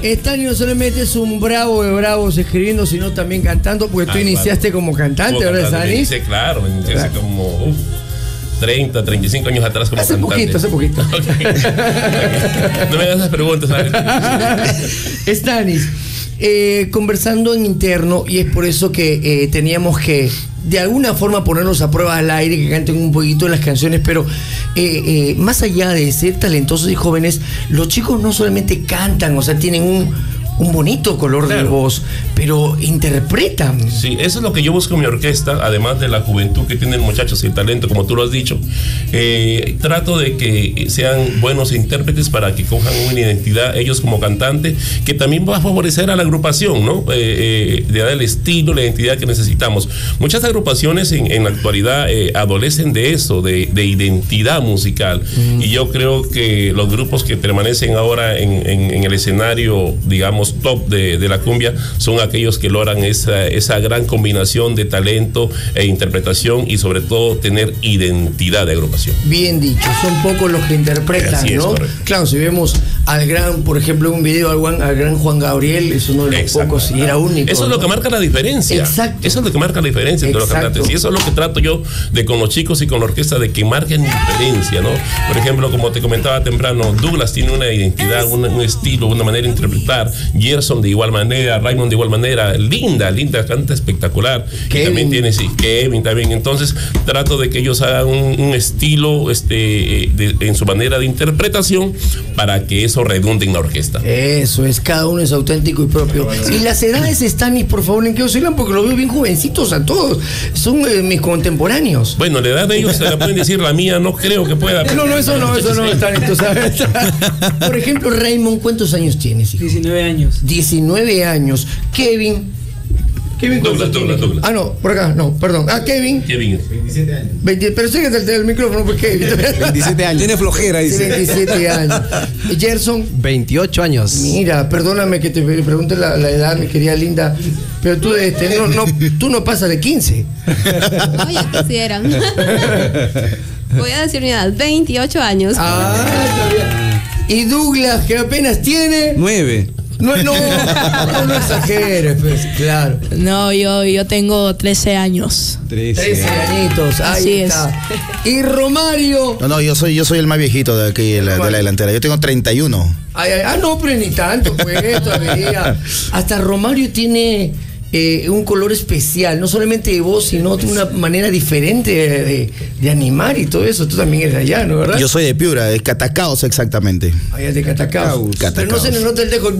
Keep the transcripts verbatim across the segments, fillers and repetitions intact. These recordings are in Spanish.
Stanis no solamente es un bravo de bravos escribiendo, sino también cantando, porque tú ah, iniciaste claro. como cantante, como ¿verdad, Stanis? Sí, claro, inicié claro. como uf, treinta, treinta y cinco años atrás como hace cantante. Hace poquito, hace poquito. Okay. Okay. No me hagas esas preguntas, ¿sabes? Stanis, eh, conversando en interno, y es por eso que eh, teníamos que de alguna forma ponernos a prueba al aire, que canten un poquito las canciones, pero eh, eh, más allá de ser talentosos y jóvenes, los chicos no solamente cantan, o sea, tienen un, un bonito color claro. de voz, pero interpretan. Sí, eso es lo que yo busco en mi orquesta, además de la juventud que tienen muchachos y el talento, como tú lo has dicho. Eh, trato de que sean buenos intérpretes para que cojan una identidad, ellos como cantantes, que también va a favorecer a la agrupación, ¿no? Eh, eh, de dar el estilo, la identidad que necesitamos. Muchas agrupaciones en, en la actualidad eh, adolecen de eso, de, de identidad musical. Mm. Y yo creo que los grupos que permanecen ahora en, en, en el escenario, digamos, top de, de la cumbia, son aquellos que logran esa, esa gran combinación de talento e interpretación y sobre todo tener identidad de agrupación. Bien dicho, son pocos los que interpretan, así ¿no? Es, claro, si vemos al gran, por ejemplo, en un video al, Juan, al gran Juan Gabriel, es uno de los Exacto. pocos y era único. Eso ¿no? es lo que marca la diferencia. Exacto. Eso es lo que marca la diferencia entre Exacto. los cantantes. Y eso es lo que trato yo de con los chicos y con la orquesta, de que marquen diferencia, ¿no? Por ejemplo, como te comentaba temprano, Douglas tiene una identidad, un, un estilo, una manera de interpretar. Gerson de igual manera, Raymond de igual manera. Linda, Linda canta espectacular. Kevin. Y también tiene, sí, Kevin también. Entonces, trato de que ellos hagan un, un estilo este, de, en su manera de interpretación para que eso redunde en la orquesta. Eso es, cada uno es auténtico y propio. Y las edades están, y por favor, ¿en qué oscilan? Porque los veo bien jovencitos a todos. Son eh, mis contemporáneos. Bueno, la edad de ellos se la pueden decir, la mía no creo que pueda. No, no, eso no, eso no está en esto, ¿sabes? Por ejemplo, Raymond, ¿cuántos años tienes, hijo? diecinueve años. diecinueve años. Kevin. Kevin Douglas, Douglas, Douglas. Ah, no, por acá, no, perdón. Ah, Kevin. Kevin. veintisiete años. veinte, pero síguete el, el micrófono porque veintisiete años. Tiene flojera, dice. Sí, veintisiete años. Gerson. veintiocho años. Mira, perdóname que te pregunte la, la edad, mi querida Linda, pero tú, este, no, no, tú no pasas de quince. No, ya quisieran. Voy a decir mi edad, veintiocho años. Ah, está bien. Y Douglas, que apenas tiene nueve. No, no, no, no exageres, pues, claro. No, yo, yo tengo trece años. trece añitos, ahí Así está. Es. Y Romario. No, no, yo soy, yo soy el más viejito de aquí, de la, de la delantera. Yo tengo treinta y uno. Ay, ay, ah, no, pero ni tanto, pues, todavía. Hasta Romario tiene eh, un color especial, no solamente de voz, sino de una manera diferente de, de, de animar y todo eso. Tú también eres allá, ¿no, verdad? Yo soy de Piura, de Catacaos exactamente. Allá es de Catacaos. Catacaos. Pero no se le nota el dejo.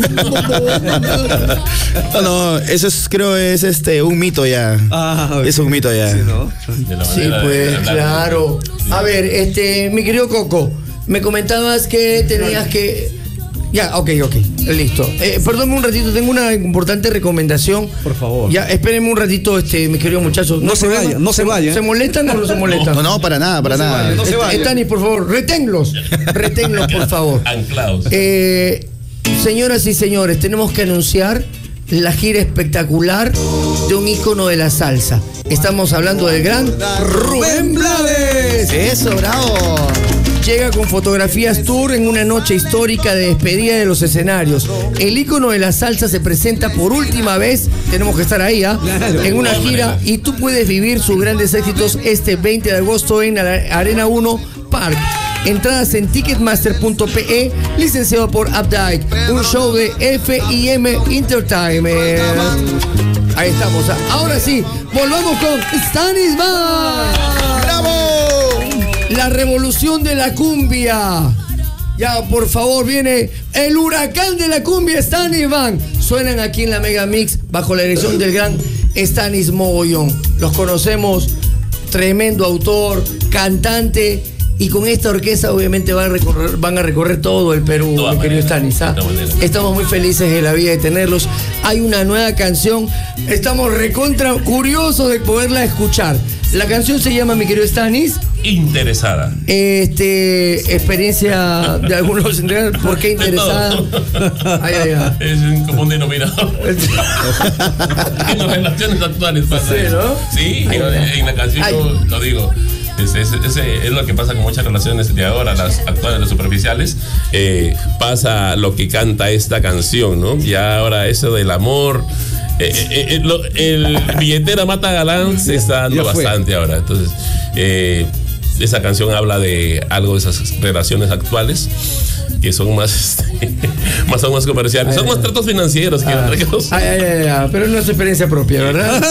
No, no, eso es, creo es este un mito ya. Ah, okay. Es un mito ya. Sí, ¿no? Sí, pues, claro. A ver, este, mi querido Coco, me comentabas que tenías que... Ya, ok, ok, listo. Eh, perdónme un ratito, tengo una importante recomendación. Por favor. Ya, espérenme un ratito, este, mis queridos muchachos. No, no se vayan, no se vayan. ¿Se molestan o no se molestan? No, no, para nada, para no nada. Se vayan, no se vayan. Stanis, por favor, reténlos. Reténlos, por favor. Anclados. Eh, señoras y señores, tenemos que anunciar la gira espectacular de un ícono de la salsa. Estamos hablando del gran Rubén Blades. Eso, bravo. Llega con fotografías tour en una noche histórica de despedida de los escenarios. El ícono de la salsa se presenta por última vez, tenemos que estar ahí, ¿eh? Claro, en una gira, y tú puedes vivir sus grandes éxitos este veinte de agosto en la Arena uno Park. Entradas en ticketmaster punto pe, licenciado por Updike, un show de F I M Entertainment. Ahí estamos. Ahora sí, volvamos con Stanis Band. ¡Bravo! La revolución de la cumbia. Ya, por favor, viene el huracán de la cumbia, Stanis Band. Suenan aquí en la Mega Mix bajo la dirección del gran Stanis Mogollón. Los conocemos, tremendo autor, cantante, y con esta orquesta obviamente van a recorrer, van a recorrer todo el Perú, mi querido Stanis. ¿Ah? Estamos muy felices de la vida de tenerlos. Hay una nueva canción, estamos recontra curiosos de poderla escuchar. La canción se llama, mi querido Stanis, Interesada. Este, experiencia de algunos, ¿por qué interesada? Ay, ay, ay. Es un común denominador. En las relaciones actuales pasa. Sí, ¿no? Sí, en, en la canción yo lo digo. Es, es, es, es lo que pasa con muchas relaciones de ahora, las actuales, las superficiales. Eh, pasa lo que canta esta canción, ¿no? Ya ahora eso del amor. Eh, eh, eh, lo, el billetera mata galán se está dando bastante ahora. Entonces, eh, esa canción habla de algo de esas relaciones actuales que son más más son más comerciales, ay, son ay, más tratos financieros que otra cosa. Ay, ay, ay, ay, pero no es experiencia propia, ¿verdad?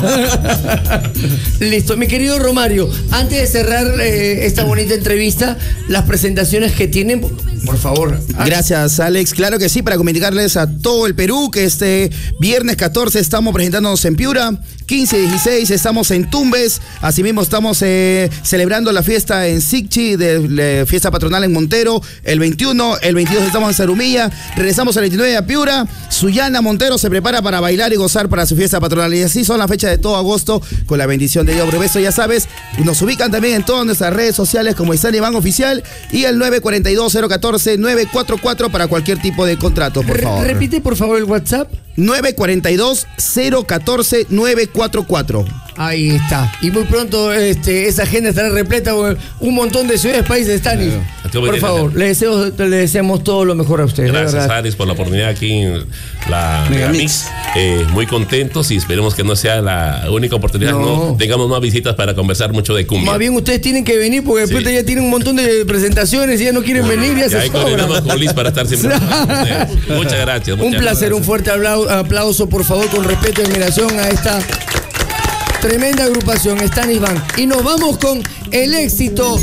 Listo, mi querido Romario, antes de cerrar eh, esta bonita entrevista, las presentaciones que tienen, por favor. Gracias, Alex. Claro que sí, para comunicarles a todo el Perú que este viernes catorce estamos presentándonos en Piura, quince y dieciséis estamos en Tumbes, asimismo estamos eh, celebrando la fiesta en Sicchi, de, de fiesta patronal en Montero, el veintiuno, el veintidós estamos en Zarumilla, regresamos el veintinueve a Piura, Sullana Montero se prepara para bailar y gozar para su fiesta patronal, y así son las fechas de todo agosto, con la bendición de Dios. Por eso ya sabes, nos ubican también en todas nuestras redes sociales como Stan Iván Oficial y el nueve cuatro dos, cero uno cuatro, nueve cuatro cuatro para cualquier tipo de contrato, por favor. Repite por favor el WhatsApp. nueve cuatro dos, cero uno cuatro, nueve cuatro cuatro. Ahí está. Y muy pronto este, esa agenda estará repleta con un montón de ciudades, países, Stanis. Por favor, le, deseo, le deseamos todo lo mejor a ustedes. Gracias, Aris, por la oportunidad aquí en la Megamix. Eh, muy contentos y esperemos que no sea la única oportunidad. No. No tengamos más visitas para conversar mucho de cumbia. Más bien ustedes tienen que venir porque después sí. ya tienen un montón de presentaciones y ya no quieren bueno, venir. Ya, ya se coordinamos con Liz para estar siempre. Muchas gracias. Muchas un placer, gracias. Un fuerte aplauso, por favor, con respeto y admiración a esta tremenda agrupación, Stan Iván. Y nos vamos con el éxito